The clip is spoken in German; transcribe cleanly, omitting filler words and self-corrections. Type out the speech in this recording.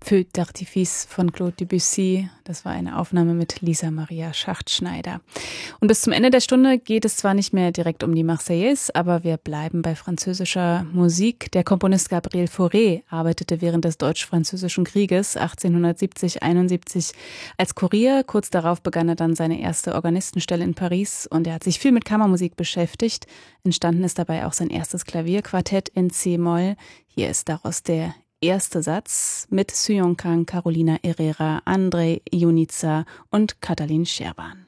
Feu d'Artifice von Claude Debussy. Das war eine Aufnahme mit Lisa Maria Schachtschneider. Und bis zum Ende der Stunde geht es zwar nicht mehr direkt um die Marseillaise, aber wir bleiben bei französischer Musik. Der Komponist Gabriel Fauré arbeitete während des Deutsch-Französischen Krieges 1870-71 als Kurier. Kurz darauf begann er dann seine erste Organistenstelle in Paris und er hat sich viel mit Kammermusik beschäftigt. Entstanden ist dabei auch sein erstes Klavierquartett in C-Moll. Hier ist daraus der erste Satz mit Su Yong Kang, Carolina Herrera, Andrei Ionica und Katalin Scherban.